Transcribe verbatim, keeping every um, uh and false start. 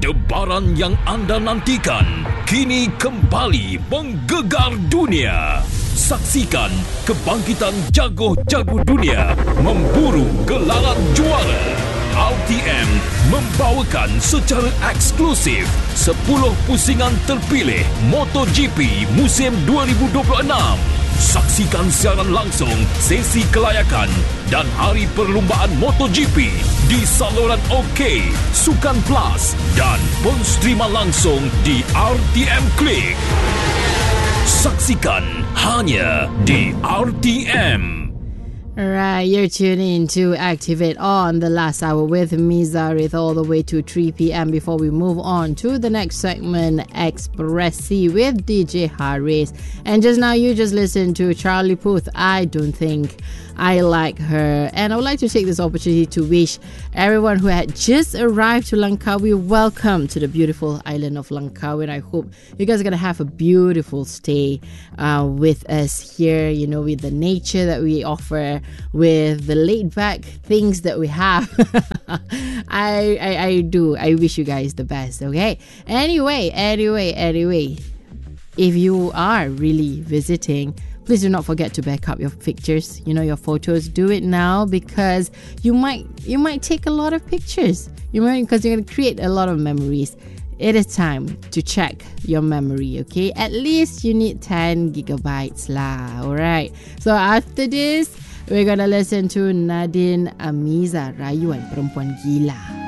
Debaran yang anda nantikan kini kembali menggegar dunia. Saksikan kebangkitan jago-jago dunia memburu gelaran juara. R T M membawakan secara eksklusif sepuluh pusingan terpilih MotoGP musim dua ribu dua puluh enam. Saksikan siaran langsung sesi kelayakan dan hari perlumbaan MotoGP di saluran OK, Sukan Plus dan penstrima langsung di R T M Klik. Saksikan hanya di R T M. Right, you're tuning in to Activate on the last hour with me, Zarith, all the way to three p.m. Before we move on to the next segment, Expressy with D J Haris. And just now, you just listened to Charlie Puth, I Don't Think I Like Her. And I would like to take this opportunity to wish everyone who had just arrived to Langkawi welcome to the beautiful island of Langkawi. And I hope you guys are going to have a beautiful stay uh, with us here, you know, with the nature that we offer, with the laid back things that we have. I, I I do. I wish you guys the best, okay? Anyway, anyway, anyway, if you are really visiting, please do not forget to back up your pictures, you know, your photos. Do it now because you might you might take a lot of pictures. You might because you're going to create a lot of memories. It is time to check your memory, okay? At least you need ten gigabytes lah, alright? So after this, we're gonna listen to Nadine Amiza, Rayuan Perempuan Gila.